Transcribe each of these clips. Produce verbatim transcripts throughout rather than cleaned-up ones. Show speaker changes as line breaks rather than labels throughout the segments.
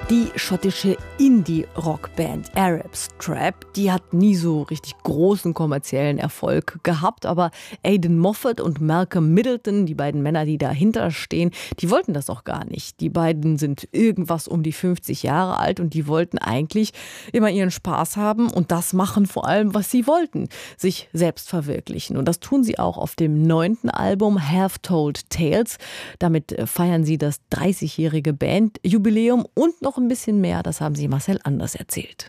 Die schottische Indie-Rockband Arab Strap, die hat nie so richtig großen kommerziellen Erfolg gehabt, aber Aidan Moffat und Malcolm Middleton, die beiden Männer, die dahinter stehen, die wollten das auch gar nicht. Die beiden sind irgendwas um die fünfzig Jahre alt und die wollten eigentlich immer ihren Spaß haben und das machen vor allem, was sie wollten, sich selbst verwirklichen. Und das tun sie auch auf dem neunten Album Half Told Tales. Damit feiern sie das dreißigjährige Bandjubiläum und noch ein bisschen mehr, das haben sie Marcel Anders erzählt.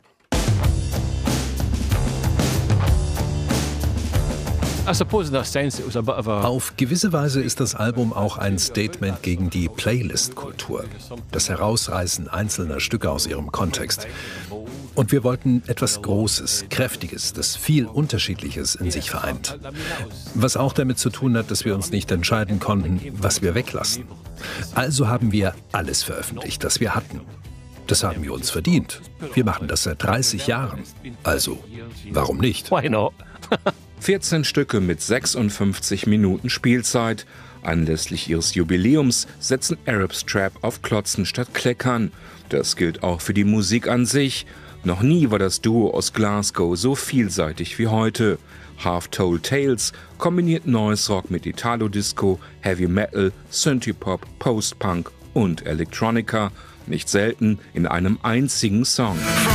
Auf gewisse Weise ist das Album auch ein Statement gegen die Playlist-Kultur, das Herausreißen einzelner Stücke aus ihrem Kontext. Und wir wollten etwas Großes, Kräftiges, das viel Unterschiedliches in sich vereint. Was auch damit zu tun hat, dass wir uns nicht entscheiden konnten, was wir weglassen. Also haben wir alles veröffentlicht, das wir hatten. Das haben wir uns verdient. Wir machen das seit dreißig Jahren. Also, warum nicht?
Why not? vierzehn Stücke mit sechsundfünfzig Minuten Spielzeit. Anlässlich ihres Jubiläums setzen Arab Strap auf Klotzen statt Kleckern. Das gilt auch für die Musik an sich. Noch nie war das Duo aus Glasgow so vielseitig wie heute. Half Told Tales kombiniert Noise Rock mit Italo-Disco, Heavy Metal, Synthie-Pop, Post-Punk und Electronica. Nicht selten in einem einzigen Song.